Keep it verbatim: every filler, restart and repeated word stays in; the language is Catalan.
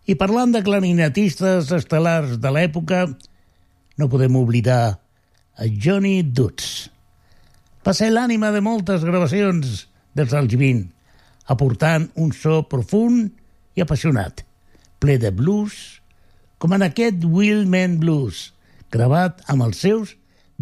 I parlant de clarinetistes estel·lars de l'època, no podem oblidar a Johnny Dutz. Va ser l'ànima de moltes gravacions dels anys vint, aportant un so profund i apassionat, ple de blues, com en aquest Wheelman Blues, gravat amb els seus